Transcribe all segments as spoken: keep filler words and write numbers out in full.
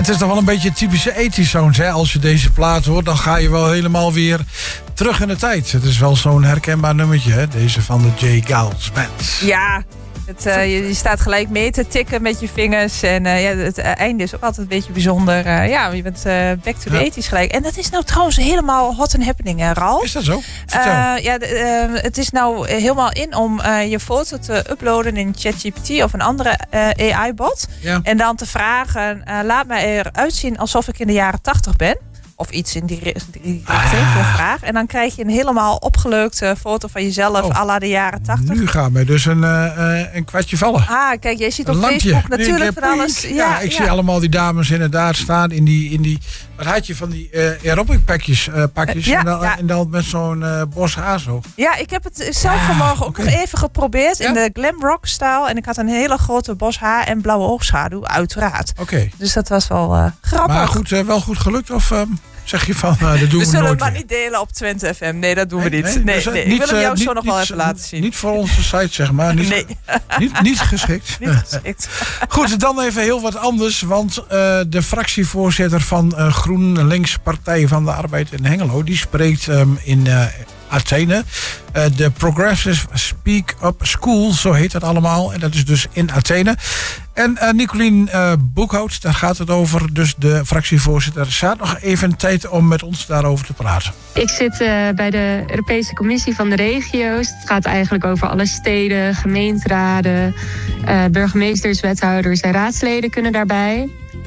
Het is toch wel een beetje typische eighties sounds, hè? Als je deze plaat hoort, dan ga je wel helemaal weer terug in de tijd. Het is wel zo'n herkenbaar nummertje, hè? Deze van de J. Geils Band. Ja, het, uh, je, je staat gelijk mee te tikken met je vingers. En uh, ja, het uh, einde is ook altijd een beetje bijzonder. Uh, ja, je bent uh, back to the eighties gelijk. En dat is nou trouwens helemaal hot and happening, hè, Ralf? Is dat zo? Uh, ja, uh, het is nou helemaal in om uh, je foto te uploaden in ChatGPT of een andere uh, A I-bot. Ja. En dan te vragen, uh, laat mij eruit zien alsof ik in de jaren tachtig ben. Of iets in die, die richting, ah. vraag. En dan krijg je een helemaal opgeleukte foto van jezelf oh. à la de jaren tachtig. Nu gaat mij dus een, uh, een kwartje vallen. Ah, kijk, jij ziet op een Facebook lampje. natuurlijk nee, van alles. Ja, ja, ik ja. zie allemaal die dames inderdaad staan in die... In die wat had je van die uh, aerobic pakjes, uh, pakjes uh, ja, en, dan, ja. en dan met zo'n uh, bos haar zo. Ja, ik heb het zelf ah, vanmorgen ook okay. nog even geprobeerd ja? in de glam rock stijl. En ik had een hele grote bos haar en blauwe oogschaduw, uiteraard. Oké. Okay. Dus dat was wel uh, grappig. Maar goed, uh, wel goed gelukt of... Um... Zeg je van, uh, dat doen we, we zullen nooit het maar weer. niet delen op Twente F M. Nee, dat doen nee, we niet. Nee, nee, dus, uh, nee. niet, Ik wil hem jou uh, zo niet, nog wel niet, even laten zien. Niet voor onze site, zeg maar. Niet, nee. niet, niet geschikt. niet geschikt. Goed, dan even heel wat anders. Want uh, de fractievoorzitter van uh, GroenLinks Partij van de Arbeid in Hengelo... die spreekt um, in... Uh, Athene. Uh, de Progressive Speak Up School, zo heet dat allemaal. En dat is dus in Athene. En uh, Nicolien uh, Boekhout, daar gaat het over. Dus de fractievoorzitter staat nog even tijd om met ons daarover te praten. Ik zit uh, bij de Europese Commissie van de Regio's. Het gaat eigenlijk over alle steden, gemeenteraden, uh, burgemeesters, wethouders en raadsleden kunnen daarbij.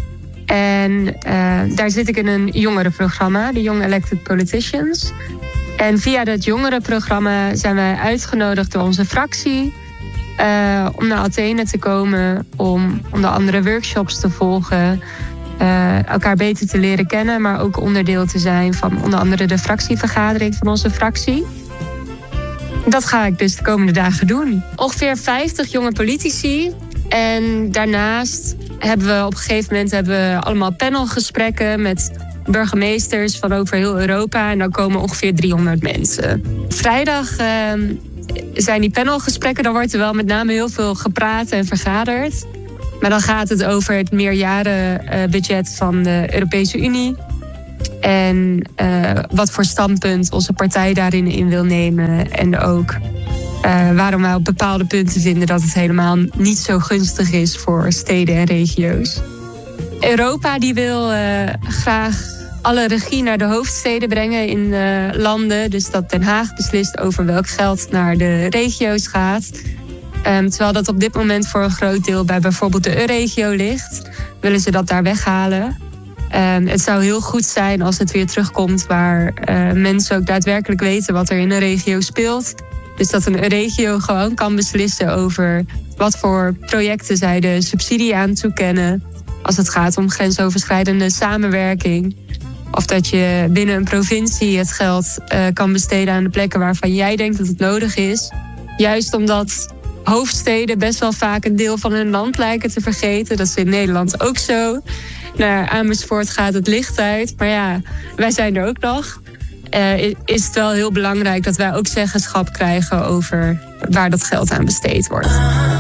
En uh, daar zit ik in een jongerenprogramma, de Young Elected Politicians. En via dat jongerenprogramma zijn wij uitgenodigd door onze fractie uh, om naar Athene te komen, om onder andere workshops te volgen, uh, elkaar beter te leren kennen, maar ook onderdeel te zijn van onder andere de fractievergadering van onze fractie. Dat ga ik dus de komende dagen doen. Ongeveer vijftig jonge politici. En daarnaast hebben we op een gegeven moment hebben we allemaal panelgesprekken met burgemeesters van over heel Europa. En dan komen ongeveer driehonderd mensen. Vrijdag uh, zijn die panelgesprekken. Dan wordt er wel met name heel veel gepraat en vergaderd. Maar dan gaat het over het meerjarenbudget van de Europese Unie. En uh, wat voor standpunt onze partij daarin in wil nemen. En ook uh, waarom wij op bepaalde punten vinden dat het helemaal niet zo gunstig is voor steden en regio's. Europa die wil uh, graag alle regie naar de hoofdsteden brengen in uh, landen. Dus dat Den Haag beslist over welk geld naar de regio's gaat. Um, terwijl dat op dit moment voor een groot deel bij bijvoorbeeld de Euregio ligt. Willen ze dat daar weghalen. Um, het zou heel goed zijn als het weer terugkomt waar uh, mensen ook daadwerkelijk weten wat er in een regio speelt. Dus dat een regio gewoon kan beslissen over wat voor projecten zij de subsidie aan toekennen. Als het gaat om grensoverschrijdende samenwerking. Of dat je binnen een provincie het geld uh, kan besteden aan de plekken waarvan jij denkt dat het nodig is. Juist omdat hoofdsteden best wel vaak een deel van hun land lijken te vergeten. Dat is in Nederland ook zo. Naar Amersfoort gaat het licht uit. Maar ja, wij zijn er ook nog. Uh, is het wel heel belangrijk dat wij ook zeggenschap krijgen over waar dat geld aan besteed wordt.